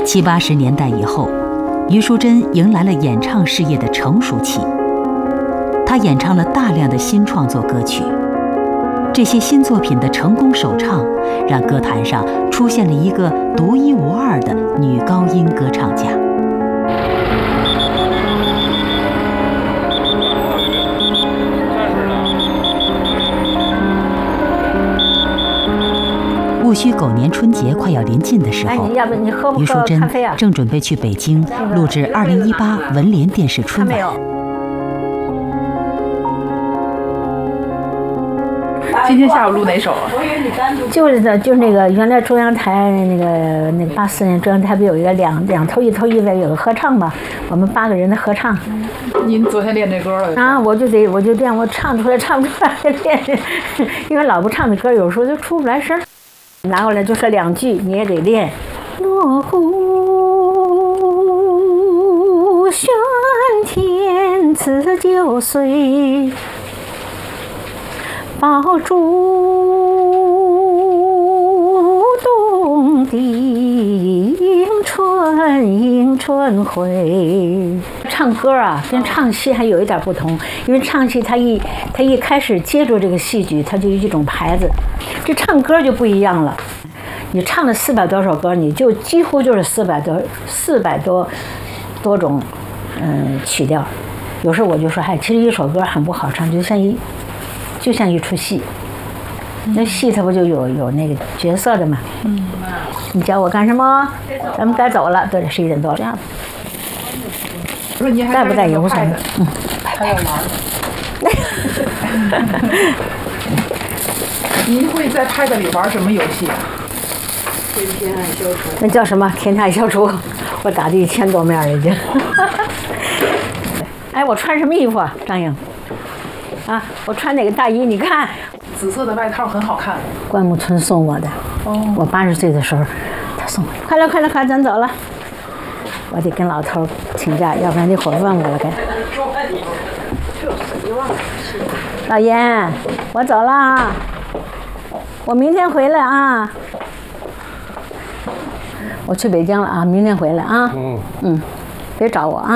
70、80年代以后，余淑珍迎来了演唱事业的成熟期。她演唱了大量的新创作歌曲，这些新作品的成功首唱，让歌坛上出现了一个独一无二的女高音歌唱家。戊戌狗年春节快要临近的时候，余淑珍正准备去北京录制2018文联电视春晚。 今天下午录哪首啊？ 就是那个原来中央台那个84年中央台不有一个两头一头一尾有个合唱嘛，我们8个人的合唱。 您昨天练这歌了啊？我就练，我唱出来练，因为老不唱的歌有时候就出不来声。拿过来就说2句，你也得练。锣鼓喧天辞旧岁，爆竹动地迎春回。唱歌啊，跟唱戏还有一点不同，因为唱戏它一开始接住这个戏剧，它就有一种牌子。这唱歌就不一样了，你唱了400多首歌，你就几乎就是400多种曲调。有时候我就说，其实一首歌很不好唱，就像一出戏。那戏它不就有那个角色的嘛？你叫我干什么？咱们该走了，对，11点多了。这样。带不带也无所谓。 还要玩。您会在 pad 里玩什么游戏啊？ 天海消除。那叫什么？天海消除。我打的1000多面已经。哎，我穿什么衣服啊，张颖？啊，我穿哪个大衣？你看。 紫色的外套很好看。 关牧村送我的。哦。我80岁的时候，他送我。快了，咱走了。我得跟老头请假，要不然那会儿问我了该。老严，我走了，我明天回来啊。我去北京了啊，明天回来啊。别找我啊。